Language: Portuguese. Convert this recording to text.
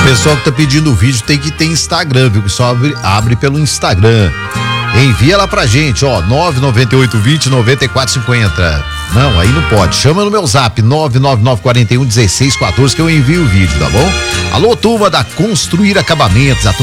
O pessoal que tá pedindo o vídeo tem que ter Instagram, viu? Que só abre pelo Instagram. Envia lá pra gente, ó, 99820-9450. Não, aí não pode. Chama no meu zap, 99941-1614, que eu envio o vídeo, tá bom? Alô, turma da Construir Acabamentos, a turma